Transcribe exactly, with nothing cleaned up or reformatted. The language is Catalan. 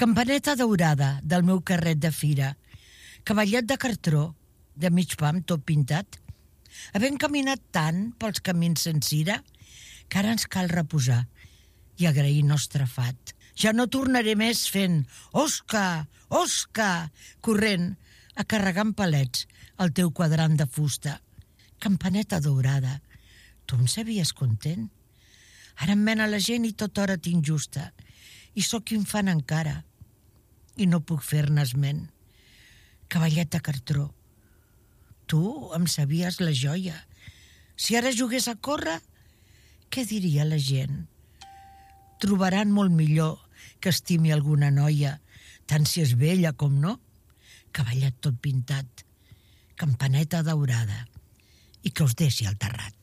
Campaneta daurada del meu carret de fira, cavallet de cartró, de mig pam tot pintat, havent caminat tant pels camins sense ira, que ara ens cal reposar i agrair nostre fat. Ja no tornaré més fent «Osca! Osca!» corrent a carregar amb palets el teu quadrant de fusta. Campaneta daurada, tu em sabies content? Ara em mena la gent i tota hora t'injusta, i sóc infant encara, i no puc fer-ne esment. Cavallet de cartró, tu em sabies la joia. Si ara jugués a córrer, què diria la gent? Trobaran molt millor que estimi alguna noia, tant si és vella com no. Cavallet tot pintat, campaneta daurada, i que us deixi al terrat.